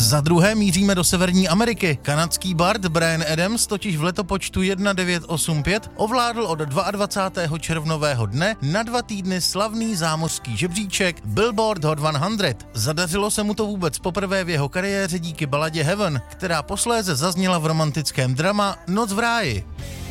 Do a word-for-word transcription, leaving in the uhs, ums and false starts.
Za druhé míříme do Severní Ameriky. Kanadský bard Bryan Adams totiž v letopočtu jedna devět osm pět ovládl od dvacátého druhého červnového dne na dva týdny slavný zámořský žebříček Billboard Hot sto. Zadařilo se mu to vůbec poprvé v jeho kariéře díky baladě Heaven, která posléze zazněla v romantickém drama Noc v ráji.